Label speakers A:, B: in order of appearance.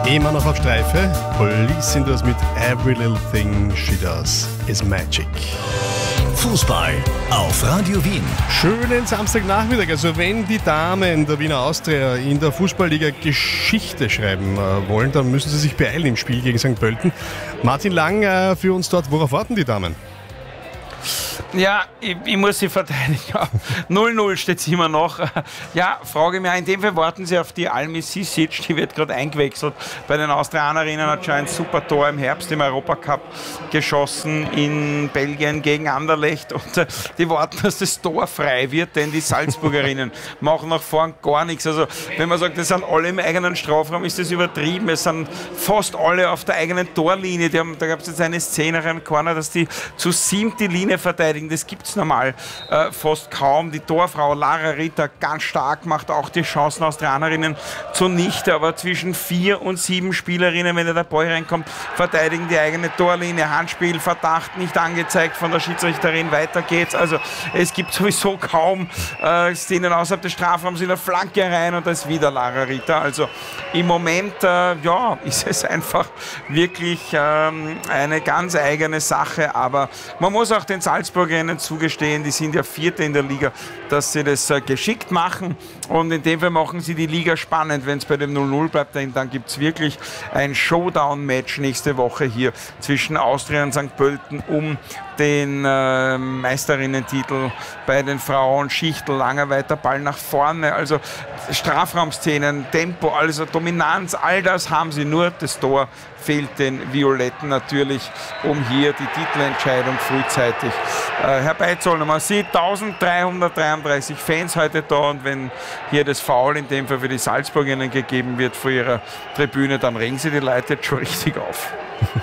A: Immer noch auf Streife. Police sind das mit Every Little Thing She Does is Magic.
B: Fußball auf Radio Wien.
A: Schönen Samstagnachmittag. Also wenn die Damen der Wiener Austria in der Fußballliga Geschichte schreiben wollen, dann müssen sie sich beeilen im Spiel gegen St. Pölten. Martin Lang für uns dort. Worauf warten die Damen?
C: Ja, ich muss sie verteidigen. 0-0 steht es immer noch. Ja, frage mich, in dem Fall warten sie auf die Almi Sisic, die wird gerade eingewechselt. Bei den Austrianerinnen hat schon ein super Tor im Herbst im Europacup geschossen in Belgien gegen Anderlecht. Und die warten, dass das Tor frei wird, denn die Salzburgerinnen machen nach vorn gar nichts. Also wenn man sagt, das sind alle im eigenen Strafraum, ist das übertrieben. Es sind fast alle auf der eigenen Torlinie. Da gab es jetzt eine Szene nach einem Corner, dass die zu 7 die Linie verteidigen. Das gibt es normal fast kaum. Die Torfrau Lara Ritter ganz stark, macht auch die Chancen Austrianerinnen zunichte, aber zwischen 4 und 7 Spielerinnen, wenn der Ball reinkommt, verteidigen die eigene Torlinie. Handspiel, Verdacht nicht angezeigt von der Schiedsrichterin, weiter geht's. Also es gibt sowieso kaum Szenen außerhalb des Strafraums in der Flanke rein und da ist wieder Lara Ritter. Also im Moment ist es einfach wirklich eine ganz eigene Sache, aber man muss auch den Salzburgerinnen zugestehen, die sind ja Vierte in der Liga, dass sie das geschickt machen und in dem Fall machen sie die Liga spannend. Wenn es bei dem 0-0 bleibt, dann gibt es wirklich ein Showdown-Match nächste Woche hier zwischen Austria und St. Pölten um den Meisterinnentitel bei den Frauen. Schichtel, langer weiter Ball nach vorne, also Strafraumszenen, Tempo, also Dominanz, all das haben sie, nur das Tor fehlt den Violetten natürlich, um hier die Titelentscheidung frühzeitig herbeizuholen. Man sieht 1333 Fans heute da und wenn hier das Foul in dem Fall für die Salzburgerinnen gegeben wird vor ihrer Tribüne, dann regen sie die Leute jetzt schon richtig auf.